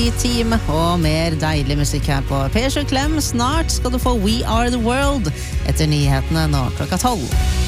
ny time og mer deilig musikk her på P7 Klem. Snart skal du få We Are The World etter nyhetene nå klokka 12.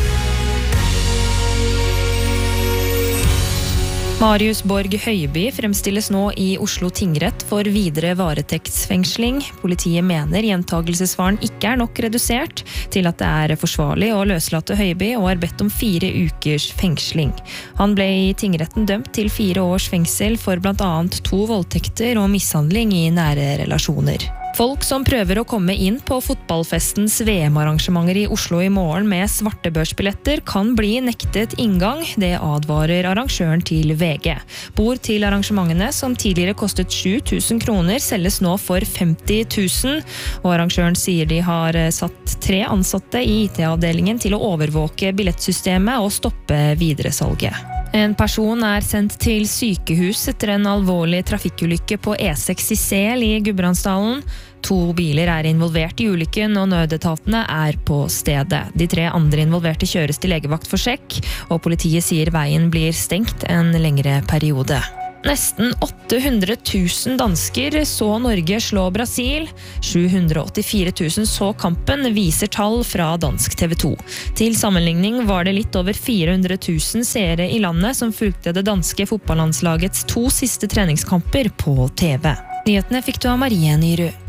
Marius Borg Høiby fremstilles nå i Oslo tingrett for videre varetektsfengsling. Politiet mener gjentagelsesfaren ikke nok redusert til at det forsvarlig å løslate Høiby og har bedt om 4 ukers fengsling. Han ble i tingretten dømt til 4 års fengsel for blant annet 2 voldtekter og mishandling i nære relasjoner. Folk som prøver å komme inn på fotballfestens VM-arrangementer i Oslo i morgen med svartebørsbilletter kan bli nektet inngang, det advarer arrangøren til VG. Bord til arrangementene, som tidligere kostet 7 000 kroner, selges nå for 50 000, og arrangøren sier de har satt 3 ansatte i IT-avdelingen til å overvåke billettsystemet og stoppe videresalget. En person sendt til sykehus etter en alvorlig trafikkulykke på E6 i Sel i Gudbrandsdalen. 2 biler involvert i ulykken, og nødetatene på stedet. De 3 andre involverte kjøres til legevakt for sjekk, og politiet sier veien blir stengt en lengre periode. Nesten 800 000 dansker så Norge slå Brasil. 784 000 så kampen, viser tall fra dansk TV 2. Til sammenligning var det litt over 400 000 seere i landet som fulgte det danske fotballandslagets 2 siste treningskamper på TV. Nyhetene fikk du av Marie Nyrud.